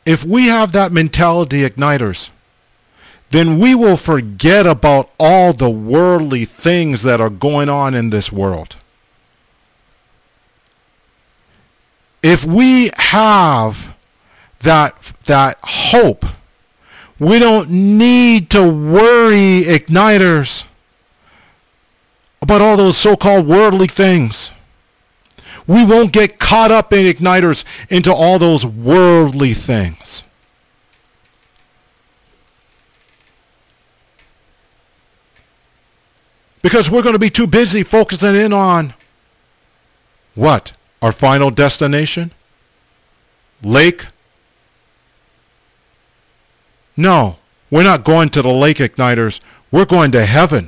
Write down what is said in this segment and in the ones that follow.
If we have that mentality, igniters, then we will forget about all the worldly things that are going on in this world. If we have that hope, we don't need to worry, igniters, about all those so-called worldly things. We won't get caught up in, igniters, into all those worldly things. Because we're going to be too busy focusing in on what? Our final destination? Lake? No, we're not going to the lake, igniters. We're going to heaven.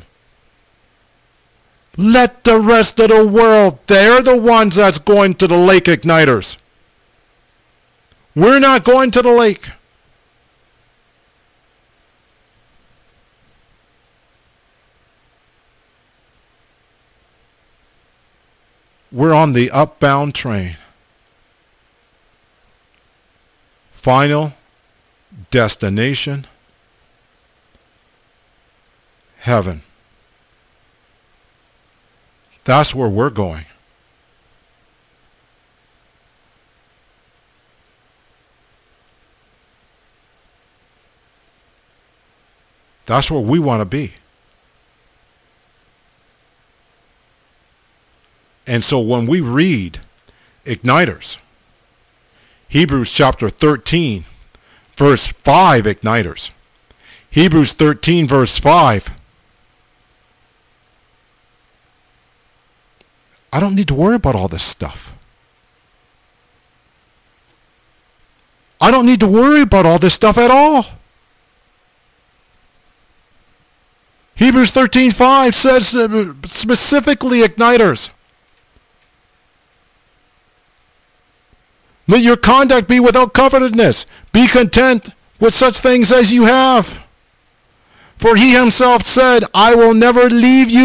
Let the rest of the world, they're the ones that's going to the lake, igniters. We're not going to the lake. We're on the upbound train. Final destination, heaven. That's where we're going. That's where we want to be. And so when we read, igniters, Hebrews chapter 13, verse 5, igniters. Hebrews 13, verse 5. I don't need to worry about all this stuff. I don't need to worry about all this stuff at all. Hebrews 13:5 says specifically, igniters, let your conduct be without covetousness. Be content with such things as you have. For he himself said, I will never leave you